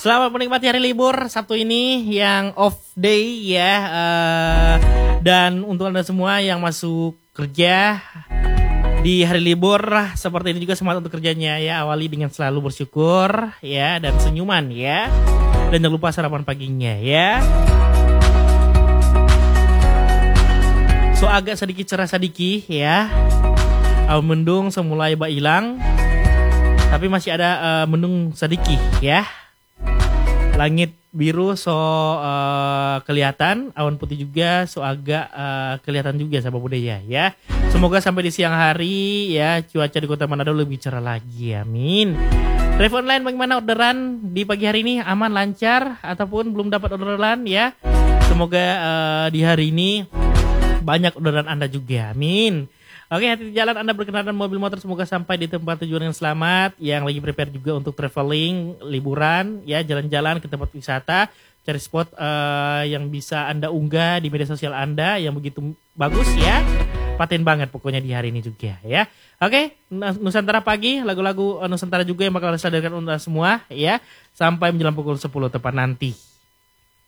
Selamat menikmati hari libur Sabtu ini yang off day ya. Dan untuk Anda semua yang masuk kerja di hari libur seperti ini juga semangat untuk kerjanya ya. Awali dengan selalu bersyukur ya dan senyuman ya. Dan jangan lupa sarapan paginya ya. So agak sedikit cerah sedikit ya. Awan mendung semulai hilang. Tapi masih ada mendung sedikit ya. Langit biru kelihatan, awan putih juga agak kelihatan juga sahabat budaya ya. Semoga sampai di siang hari ya cuaca di Kota Manado lebih cerah lagi, amin. Telepon online bagaimana orderan di pagi hari ini, aman lancar ataupun belum dapat orderan ya. Semoga di hari ini banyak orderan Anda juga, amin. Oke, hati di jalan Anda berkendaraan mobil motor semoga sampai di tempat tujuan yang selamat. Yang lagi prepare juga untuk traveling, liburan, ya jalan-jalan ke tempat wisata, cari spot yang bisa Anda unggah di media sosial Anda yang begitu bagus ya. Paten banget pokoknya di hari ini juga ya. Oke, Nusantara pagi, lagu-lagu Nusantara juga yang bakal disadarkan untuk semua ya. Sampai menjelang pukul 10 tepat nanti.